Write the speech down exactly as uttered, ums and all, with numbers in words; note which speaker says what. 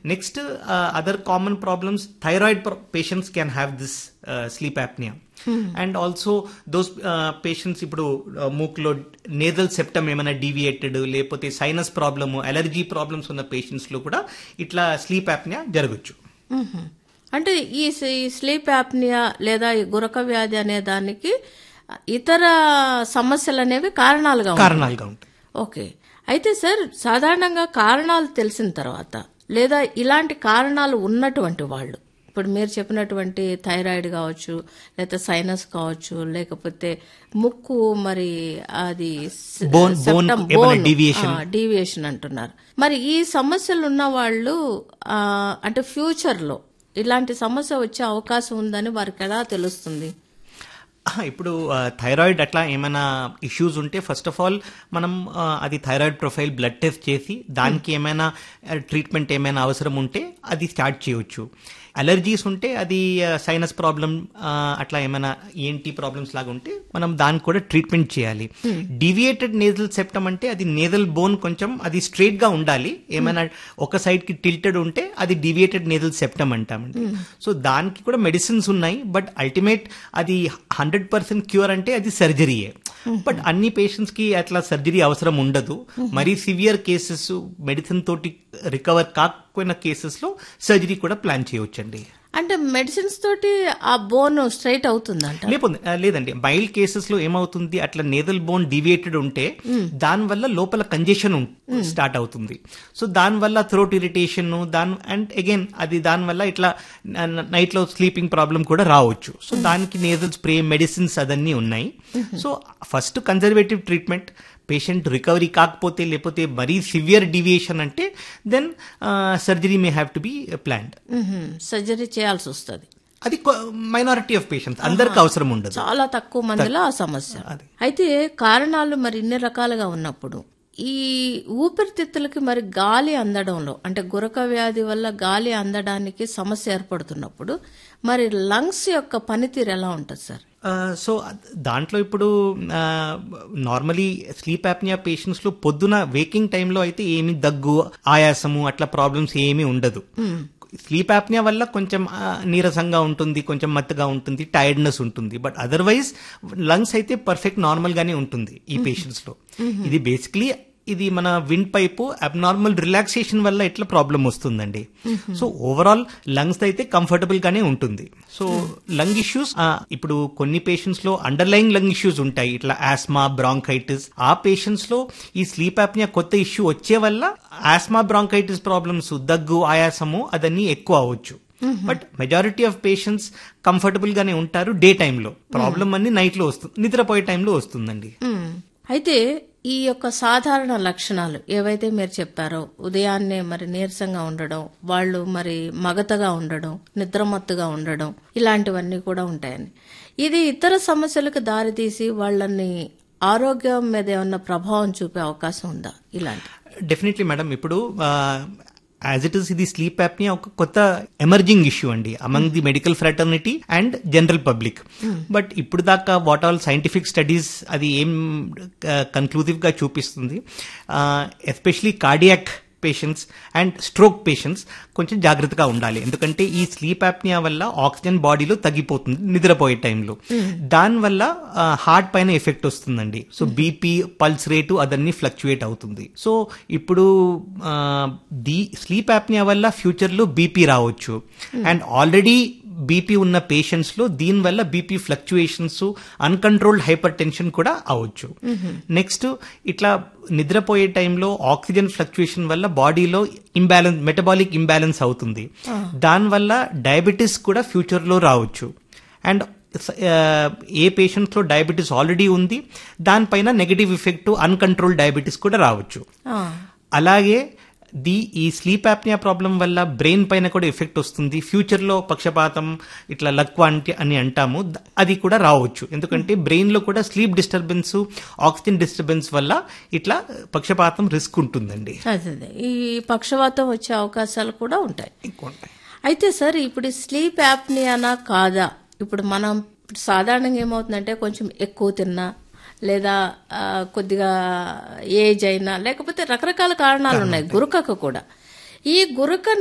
Speaker 1: Next other common problems, thyroid patients can have this sleep apnoea. And also those patients ఇప్పుడు మూక్లో nasal septum ఏమైనా deviated, లేకపోతే sinus problem, allergy problems ఉన్న patients లో కూడా ఇట్లా sleep apnoea జరగచ్చు.
Speaker 2: అంటే ఈ స్లీప్ యాప్నియా లేదా ఈ గురక వ్యాధి అనే దానికి ఇతర సమస్యలు అనేవి కారణాలుగా
Speaker 1: కారణాలుగా ఉంటాయి.
Speaker 2: ఓకే. అయితే సార్, సాధారణంగా కారణాలు తెలిసిన తర్వాత లేదా ఇలాంటి కారణాలు ఉన్నటువంటి వాళ్ళు, ఇప్పుడు మీరు చెప్పినటువంటి థైరాయిడ్ కావచ్చు, లేకపోతే సైనస్ కావచ్చు, లేకపోతే ముక్కు మరి అది డీవియేషన్ అంటున్నారు. మరి ఈ సమస్యలు ఉన్న వాళ్ళు అంటే ఫ్యూచర్ లో ఇలాంటి సమస్య వచ్చే అవకాశం ఉందని వారికి ఎలా తెలుస్తుంది?
Speaker 1: ఇప్పుడు థైరాయిడ్ అట్లా ఏమైనా ఇష్యూస్ ఉంటే ఫస్ట్ ఆఫ్ ఆల్ మనం అది థైరాయిడ్ ప్రొఫైల్ బ్లడ్ టెస్ట్ చేసి దానికి ఏమైనా ట్రీట్మెంట్ ఏమైనా అవసరం ఉంటే అది స్టార్ట్ చేయవచ్చు. అలర్జీస్ ఉంటే అది సైనస్ ప్రాబ్లం అట్లా ఏమైనా ఏంటి ప్రాబ్లమ్స్ లాగా ఉంటే మనం దానికి కూడా ట్రీట్మెంట్ చేయాలి. డీవియేటెడ్ నేజల్ సెప్టమ్ అంటే అది నేజల్ బోన్ కొంచెం అది స్ట్రైట్ గా ఉండాలి. ఏమైనా ఒక సైడ్ కి టిల్టెడ్ ఉంటే అది డీవియేటెడ్ నేజల్ సెప్టమ్ అంటామండి. సో దానికి కూడా మెడిసిన్స్ ఉన్నాయి. బట్ అల్టిమేట్ అది హండ్రెడ్ పర్సెంట్ క్యూర్ అంటే అది సర్జరీయే. బట్ అన్ని పేషెంట్స్ కి అట్లా సర్జరీ అవసరం ఉండదు. మరీ సివియర్ కేసెస్ మెడిసిన్ తోటి రికవర్ కాకపోయిన కేసెస్ లో సర్జరీ కూడా ప్లాన్ చేయవచ్చండి.
Speaker 2: అంటే మెడిసిన్స్ తోటి ఆ బోన్ స్ట్రైట్ అవుతుందంట?
Speaker 1: లేదండి, మైల్డ్ కేసెస్ లో ఏమవుతుంది, అట్లా నేజల్ బోన్ డీవియేటెడ్ ఉంటే దాని వల్ల లోపల కంజెషన్ స్టార్ట్ అవుతుంది. సో దాని వల్ల థ్రోట్ ఇరిటేషన్ దాని అండ్ అగైన్ అది దాని వల్ల ఇట్లా నైట్ లో స్లీపింగ్ ప్రాబ్లం కూడా రావచ్చు. సో దానికి నేజల్ స్ప్రే మెడిసిన్స్ అదన్నీ ఉన్నాయి. So first conservative treatment, patient recovery కాకపోతే లేకపోతే మరీ సివియర్ డీవియేషన్ అంటే then surgery may have to be planned.
Speaker 2: Surgery చేయాల్సి వస్తుంది.
Speaker 1: అది మైనారిటీ ఆఫ్ పేషెంట్స్, అందరికి అవసరం ఉండదు,
Speaker 2: చాలా తక్కువ మందిలో ఆ సమస్య. అయితే కారణాలు మరి ఇన్ని రకాలుగా ఉన్నప్పుడు ఈ ఊపిరితిత్తులకి మరి గాలి అందడంలో అంటే గురక వ్యాధి వల్ల గాలి అందడానికి సమస్య ఏర్పడుతున్నప్పుడు మరి లంగ్స్ యొక్క పనితీరు ఎలా ఉంటుంది సార్?
Speaker 1: సో దాంట్లో ఇప్పుడు నార్మలీ స్లీప్ యాప్నియా పేషెంట్స్ లో పొద్దున వేకింగ్ టైంలో అయితే ఏమి దగ్గు, ఆయాసము అట్లా ప్రాబ్లమ్స్ ఏమీ ఉండదు. స్లీప్ యాప్నియా వల్ల కొంచెం నీరసంగా ఉంటుంది, కొంచెం మత్తుగా ఉంటుంది, టైర్డ్నెస్ ఉంటుంది. బట్ అదర్వైజ్ లంగ్స్ అయితే పర్ఫెక్ట్ నార్మల్ గానే ఉంటుంది ఈ పేషెంట్స్ లో. ఇది బేసిక్లీ ఇది మన విండ్ పైప్ అబ్నార్మల్ రిలాక్సేషన్ వల్ల ఎట్లా ప్రాబ్లం వస్తుందండి. సో ఓవరాల్ లంగ్స్ అయితే కంఫర్టబుల్ గానే ఉంటుంది. సో లంగ్ ఇష్యూస్ ఇప్పుడు కొన్ని పేషెంట్స్ లో అండర్లైయింగ్ లంగ్ ఇష్యూస్ ఉంటాయి, ఇట్లా ఆస్మా, బ్రాంకైటిస్. ఆ పేషెంట్స్ లో ఈ స్లీప్ యాప్నియా కొత్త ఇష్యూ వచ్చే వల్ల ఆస్మా, బ్రాంకైటిస్ ప్రాబ్లమ్స్, దగ్గు, ఆయాసము అదన్నీ ఎక్కువ అవ్వచ్చు. But majority of patients comfortable గానే ఉంటారు. డే టైంలో ప్రాబ్లం అన్ని నైట్ లో వస్తుంది, నిద్రపోయే టైంలో వస్తుందండి.
Speaker 2: అయితే ఈ యొక్క సాధారణ లక్షణాలు ఏవైతే మీరు చెప్పారో, ఉదయాన్నే మరి నీరసంగా ఉండడం, వాళ్ళు మరి మగతగా ఉండడం, నిద్రమత్తుగా ఉండడం, ఇలాంటివన్నీ కూడా ఉంటాయని, ఇది ఇతర సమస్యలకు దారితీసి వాళ్ళని ఆరోగ్యం మీద ఏమన్నా ప్రభావం చూపే అవకాశం ఉందా? ఇలాంటి
Speaker 1: డెఫినెట్లీ మేడం. ఇప్పుడు యాజ్ ఇట్ ఈస్ ఇది స్లీప్ యాప్నియా ఒక కొత్త ఎమర్జింగ్ ఇష్యూ అండి among the medical fraternity and general public. But ఇప్పుడు దాకా వాట్ ఆల్ సైంటిఫిక్ స్టడీస్ అది ఏం కన్క్లూజివ్ గా చూపిస్తుంది, especially cardiac patients and stroke patients కొంచెం జాగ్రత్తగా ఉండాలి. ఎందుకంటే ఈ స్లీప్ యాప్నియా వల్ల ఆక్సిజన్ బాడీలో తగ్గిపోతుంది నిద్రపోయే టైంలో. దానివల్ల హార్ట్ పైన ఎఫెక్ట్ వస్తుందండి. సో బీపీ, పల్స్ రేటు అదన్నీ ఫ్లక్చుయేట్ అవుతుంది. సో ఇప్పుడు ది స్లీప్ యాప్నియా వల్ల ఫ్యూచర్ లో బీపీ రావచ్చు. అండ్ ఆల్రెడీ బీపీ ఉన్న పేషెంట్స్ లో దీనివల్ల BP fluctuations, uncontrolled hyper tension కూడా అవ్వచ్చు. నెక్స్ట్ ఇట్లా నిద్రపోయే టైంలో ఆక్సిజన్ ఫ్లక్చుయేషన్ వల్ల బాడీలో ఇంబ్యాలెన్స్, మెటబాలిక్ ఇంబ్యాలెన్స్ అవుతుంది. దానివల్ల డయాబెటీస్ కూడా ఫ్యూచర్ లో రావచ్చు. అండ్ ఏ పేషెంట్స్ లో డయాబెటీస్ ఆల్రెడీ ఉంది దానిపైన నెగటివ్ ఎఫెక్ట్, అన్కంట్రోల్డ్ డయాబెటీస్ కూడా రావచ్చు. అలాగే ది ఈ స్లీప్ యాప్నియా ప్రాబ్లం వల్ల బ్రెయిన్ పైన కూడా ఎఫెక్ట్ వస్తుంది. ఫ్యూచర్ లో పక్షపాతం, ఇట్లా లక్వ అంటే అని అంటాము, అది కూడా రావచ్చు. ఎందుకంటే బ్రెయిన్ లో కూడా స్లీప్ డిస్టర్బెన్స్, ఆక్సిజన్ డిస్టర్బెన్స్ వల్ల ఇట్లా పక్షపాతం రిస్క్ ఉంటుందండి.
Speaker 2: అదే ఈ పక్షవాతం వచ్చే అవకాశాలు కూడా ఉంటాయి. అయితే సార్ ఇప్పుడు స్లీప్ యాప్నియానా కాదా? ఇప్పుడు మనం సాధారణంగా ఏమవుతుందంటే కొంచెం ఎక్కువ తిన్నా లేదా కొద్దిగా ఏజ్ అయినా లేకపోతే రకరకాల కారణాలు ఉన్నాయి గురకకు కూడా. ఈ గురక